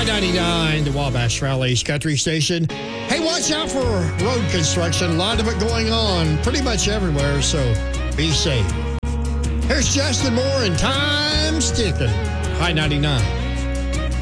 High 99, the Wabash Valley's country station. Hey, watch out for road construction. A lot of it going on pretty much everywhere, so be safe. Here's Justin Moore and Time's Ticking. High 99.